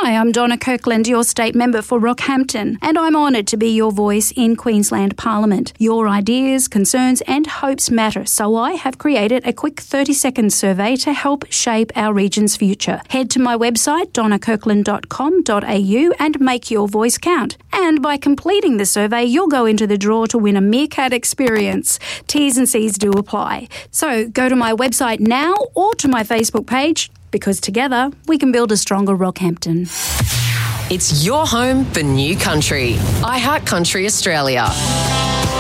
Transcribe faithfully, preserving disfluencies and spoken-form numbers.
Hi, I'm Donna Kirkland, your state member for Rockhampton, and I'm honoured to be your voice in Queensland Parliament. Your ideas, concerns and hopes matter, so I have created a quick thirty-second survey to help shape our region's future. Head to my website, donna kirkland dot com dot a u, and make your voice count. And by completing the survey, you'll go into the draw to win a Meerkat experience. T's and C's do apply. So go to my website now or to my Facebook page, because together we can build a stronger Rockhampton. It's your home for new country. I Heart Country Australia.